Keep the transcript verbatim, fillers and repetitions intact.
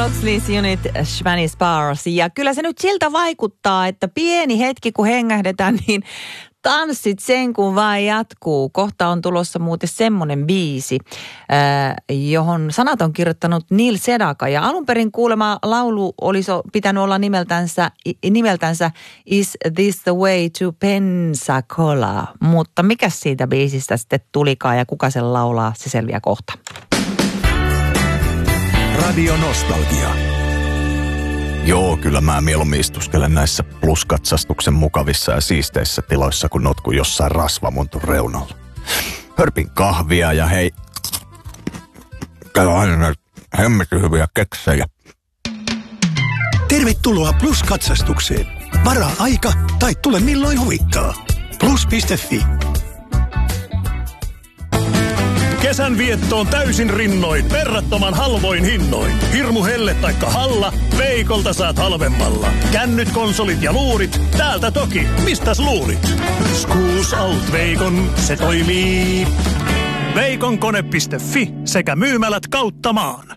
Oxley's Unit, Spanish Bars. Ja kyllä se nyt siltä vaikuttaa, että pieni hetki kun hengähdetään, niin tanssit sen kun vaan jatkuu. Kohta on tulossa muuten semmoinen biisi, äh, johon sanat on kirjoittanut Neil Sedaka. Ja alun perin kuulema laulu olisi pitänyt olla nimeltänsä, nimeltänsä Is This the Way to Pensacola? Mutta mikä siitä biisistä sitten tulikaan ja kuka sen laulaa, se selviää kohta. Radio Nostalgia. Joo, kyllä mä mieluummin istuskelen näissä pluskatsastuksen mukavissa ja siisteissä tiloissa, kun notkun jossain rasvamuntun reunalla. Hörpin kahvia ja hei, käy aina näitä hemmetin hyviä keksejä. Tervetuloa Plus-katsastukseen. Varaa aika tai tule milloin huvittaa. plus piste fi. Kesän viettoon täysin rinnoin, verrattoman halvoin hinnoin. Hirmu helle taikka halla, Veikolta saat halvemmalla. Kännyt, konsolit ja luurit, täältä toki, mistäs luulit? Schools Out Veikon, se toimii. Veikonkone piste fi sekä myymälät kautta maan.